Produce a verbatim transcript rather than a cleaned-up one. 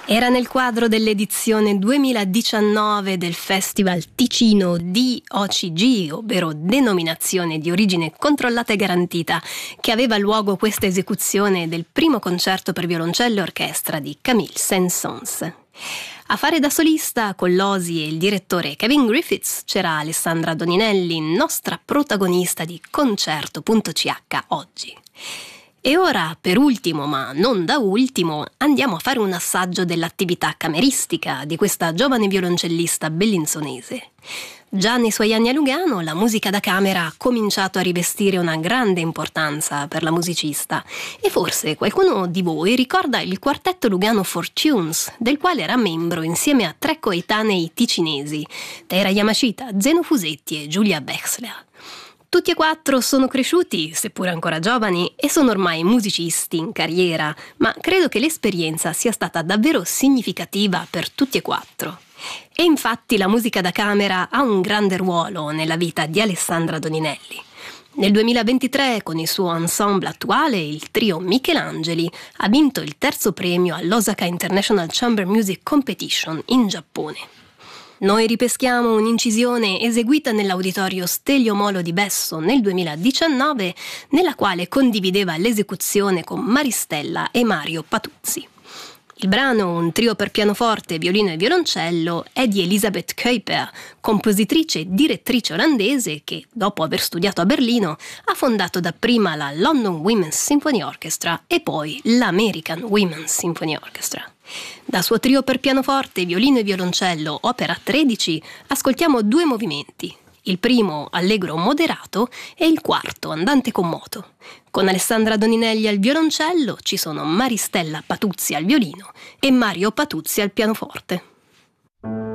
Era nel quadro dell'edizione duemiladiciannove del Festival Ticino D O C G, ovvero Denominazione di Origine Controllata e Garantita, che aveva luogo questa esecuzione del primo concerto per violoncello e orchestra di Camille Saint-Saëns. A fare da solista con l'Osi e il direttore Kevin Griffiths c'era Alessandra Doninelli, nostra protagonista di Concerto punto C H oggi. E ora, per ultimo, ma non da ultimo, andiamo a fare un assaggio dell'attività cameristica di questa giovane violoncellista bellinzonese. Già nei suoi anni a Lugano la musica da camera ha cominciato a rivestire una grande importanza per la musicista e forse qualcuno di voi ricorda il quartetto Lugano Fortunes, del quale era membro insieme a tre coetanei ticinesi, Teira Yamashita, Zeno Fusetti e Giulia Bexler. Tutti e quattro sono cresciuti, seppur ancora giovani, e sono ormai musicisti in carriera, ma credo che l'esperienza sia stata davvero significativa per tutti e quattro. E infatti la musica da camera ha un grande ruolo nella vita di Alessandra Doninelli. Nel duemilaventitré, con il suo ensemble attuale, il trio Michelangeli, ha vinto il terzo premio all'Osaka International Chamber Music Competition in Giappone. Noi ripeschiamo un'incisione eseguita nell'auditorio Stelio Molo di Besso nel duemiladiciannove, nella quale condivideva l'esecuzione con Maristella e Mario Patuzzi. Il brano, un trio per pianoforte, violino e violoncello, è di Elisabeth Kuiper, compositrice e direttrice olandese che, dopo aver studiato a Berlino, ha fondato dapprima la London Women's Symphony Orchestra e poi l'American Women's Symphony Orchestra. Da suo trio per pianoforte, violino e violoncello, opera tredici, ascoltiamo due movimenti. Il primo, allegro moderato, e il quarto, andante con moto. Con Alessandra Doninelli al violoncello ci sono Maristella Patuzzi al violino e Mario Patuzzi al pianoforte.